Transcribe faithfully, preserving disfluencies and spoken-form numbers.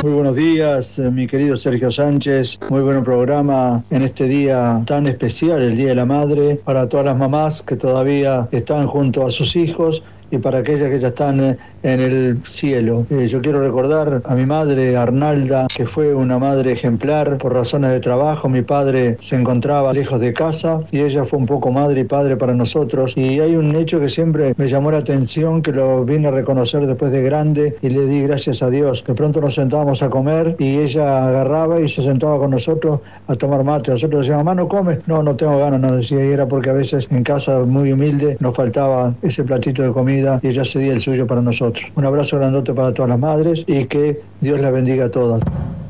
Muy buenos días, eh, mi querido Sergio Sánchez. Muy buen programa en este día tan especial, el Día de la Madre, para todas las mamás que todavía están junto a sus hijos y para aquellas que ya están eh, en el cielo. Eh, yo quiero recordar a mi madre, Arnalda, que fue una madre ejemplar por razones de trabajo. Mi padre se encontraba lejos de casa y ella fue un poco madre y padre para nosotros. Y hay un hecho que siempre me llamó la atención, que lo vine a reconocer después de grande y le di gracias a Dios. De pronto nos sentábamos a comer y ella agarraba y se sentaba con nosotros a tomar mate. Nosotros decíamos, mamá, ¿no comes? No, no tengo ganas, nos decía. Y era porque a veces en casa muy humilde nos faltaba ese platito de comida y ella cedía el suyo para nosotros. Un abrazo grandote para todas las madres y que Dios las bendiga a todas.